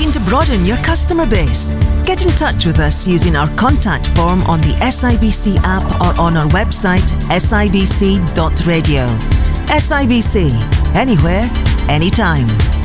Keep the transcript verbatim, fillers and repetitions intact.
looking to broaden your customer base? Get in touch with us using our contact form on the S I B C app or on our website s i b c dot radio. S I B C, anywhere, anytime.